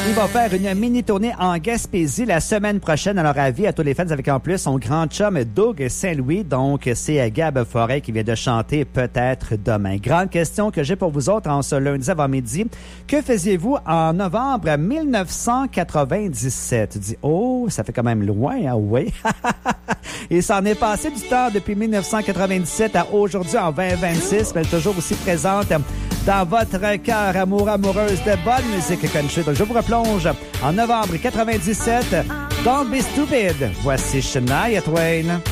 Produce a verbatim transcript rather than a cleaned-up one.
Il va faire une mini-tournée en Gaspésie la semaine prochaine. Alors, avis à tous les fans avec en plus son grand chum Doug Saint-Louis. Donc, c'est Gab Forêt qui vient de chanter Peut-être demain. Grande question que j'ai pour vous autres en ce lundi avant-midi. Que faisiez-vous en novembre mille neuf cent quatre-vingt-dix-sept? Tu dis, oh, ça fait quand même loin, hein? Oui. Il s'en est passé du temps depuis mille neuf cent quatre-vingt-dix-sept à aujourd'hui en vingt vingt-six, mais elle est toujours aussi présente dans votre cœur amour amoureuse de bonne musique country. Donc, je vous replonge en novembre quatre-vingt-dix-sept. Don't be stupid. Voici Shania Twain.